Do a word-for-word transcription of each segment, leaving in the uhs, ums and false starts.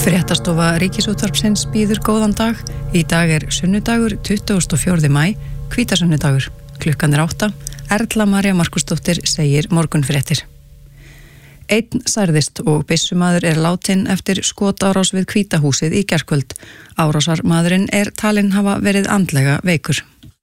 Fréttastofa Ríkisútvarpsins býður góðan dag. Í dag er sunnudagur tuttugasta og fjórða maí, hvítasunnudagur. Klukkan er átta. Erla María Markusdóttir segir morgunfréttir. Einn særðist og byssumaður er látinn eftir skotárás við Hvítahúsið í gærkvöld. Árásarmaðurinn er talinn hafa verið andlega veikur.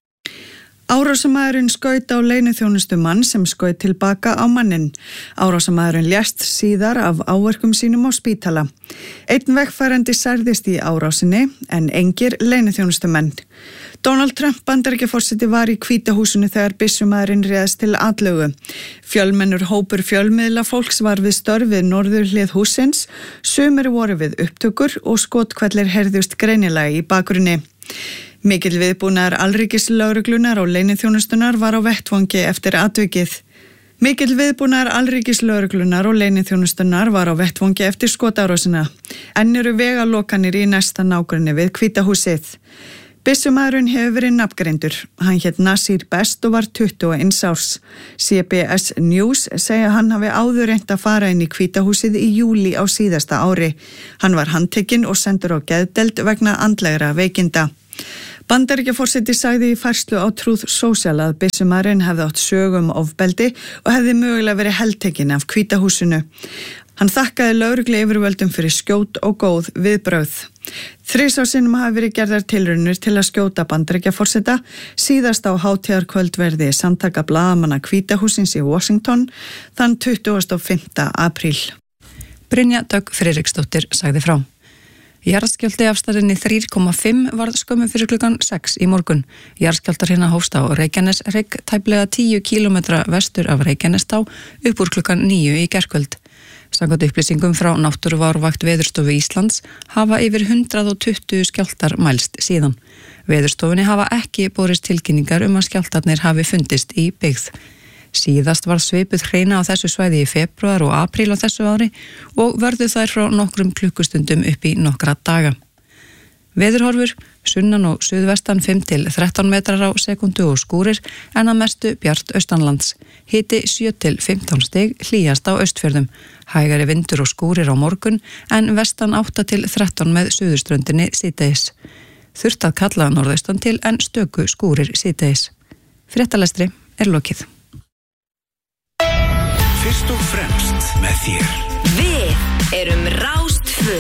Árásarmaðurinn skaut á leyniþjónustu mann sem skaut tilbaka á manninn. Árásarmaðurinn lést síðar af áverkum sínum á spítala. Einn vegfarandi særðist í árásinni en engir leyniþjónustu menn. Donald Trump Bandaríkjaforseti var í Hvítahúsinu þegar byssumaðurinn réðst til atlögu. Fjölmennur hópur fjölmiðla fólks var við störf við norðurhlið hússins, sumir voru við upptökur og skotkvellir heyrðust greinilega í bakgrunni. Mikill viðbúnaður alríkislögreglunar og leyniþjónustunar var á vettvangi eftir atvikið. Mikill viðbúnaður alríkislögreglunar og leyniþjónustunar var á vettvangi eftir skotárásina. Enn eru vegalokanir í næsta nágrenni við Hvítahúsið. Byssumaðurinn hefur verið nafngreindur. Hann hét Nasir Best og var tuttugu og eins árs. C B S News segja hann hafi áður reynt að fara inn í Hvítahúsið í júlí á síðasta ári. Hann var handtekinn og sendur á geðdeild vegna andlegra veikinda. Bandaríkjaforseti sagði í færslu á Truth Social að byssumaðurinn hefði átt sögum ofbeldi og hefði mögulega verið heltekinn af Hvítahúsinu. Hann þakkaði lögreglu yfirvöldum fyrir skjót og góð viðbrögð. Þrisvar sinnum hafi verið gerðar tilraunir til að skjóta Bandaríkjaforseta, síðast á hátíðarkvöldverði samtaka blaðamanna Hvítahússins í Washington þann tuttugasta og fimmta apríl. Brynja Dögg Friðriksdóttir sagði frá. Jarðskjálfti af stærðinni þrjú komma fimm varð skömmu fyrir klukkan sex í morgun. Jarðskjálftahrina hófst á Reykjaneshrygg tæplega tíu kílómetra vestur af Reykjanestá upp úr klukkan níu í gærkvöld. Samkvæmt upplýsingum frá Náttúruvárvakt Veðurstofu Íslands hafa yfir hundrað og tuttugu skjálftar mælst síðan. Veðurstofunni hafa ekki borist tilkynningar um að skjálftarnir hafi fundist í byggð. Síðast var svipuð hreina á þessu svæði í febrúar og apríl á þessu ári og vörðu þær frá nokkrum klukkustundum upp í nokkra daga. Veðurhorfur, sunnan og suðvestan fimm til þrettán metrar á sekundu og skúrir en að mestu bjart austanlands. Hiti sjö til fimmtán stig, hlýjast á Austfjörðum. Hægari vindur og skúrir á morgun en vestan átta til þrettán með suðurströndinni síðdegis. Þurft að kalla norðaustan til en stöku skúrir síðdegis. Fréttalestri er lokið. Fyrst og fremst með þér. Við erum Rás tvö.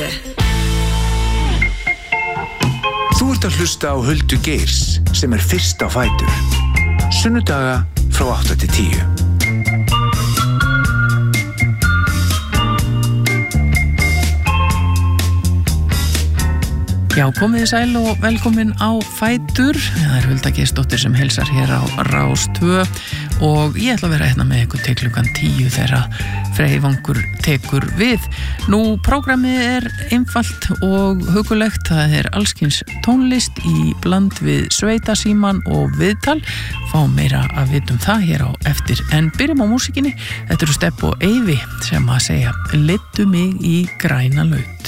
Þú ert að hlusta á Huldu Geirs sem er fyrst á fætur. Sunnudaga frá átta til tíu. Já, komið þið sæl og velkomin á Fætur. Það er Hulda Geirsdóttir sem heilsar hér á Rás tvö og ég ætla að vera hérna með ykkur til klukkan tíu þegar Freyvangur tekur við. Nú, prógrammið er einfalt og hugulegt. Það er allskyns tónlist í bland við sveitasíman og viðtal. Fá meira að vita um það hér á eftir. En byrjum á músikinni. Þetta eru Stepp og Eyvi sem að segja leiddu mig í græna lauk.